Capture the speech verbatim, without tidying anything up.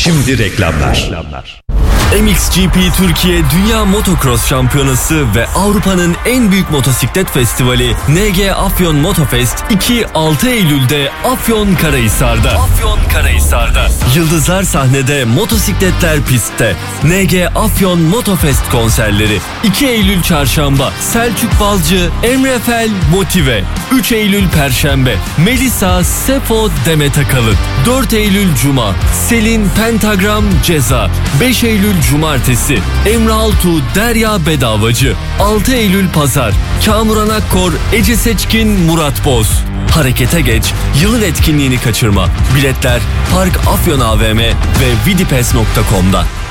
Şimdi reklamlar. reklamlar. M X G P Türkiye Dünya Motocross Şampiyonası ve Avrupa'nın en büyük motosiklet festivali N G Afyon Motofest iki altı Eylül'de Afyonkarahisar'da. Afyonkarahisar'da. Yıldızlar sahnede, motosikletler pistte. N G Afyon Motofest konserleri. iki Eylül Çarşamba Selçuk Balcı, Emre Fel, Motive. üç Eylül Perşembe Melisa, Sefo, Demet Akalın. dört Eylül Cuma Selin, Pentagram, Ceza. beş Eylül Cumartesi Emre Altuğ, Derya Bedavacı. altı Eylül Pazar Kamuran Akkor, Ece Seçkin, Murat Boz. Harekete geç, yılın etkinliğini kaçırma. Biletler Park Afyon A V M ve vidipes nokta com'da.